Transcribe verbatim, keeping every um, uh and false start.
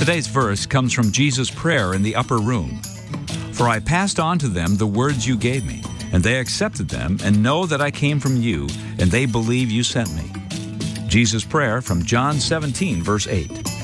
Today's verse comes from Jesus' prayer in the upper room. For I passed on to them the words you gave me, and they accepted them and know that I came from you, and they believe you sent me. Jesus' prayer from John seventeen, verse eight.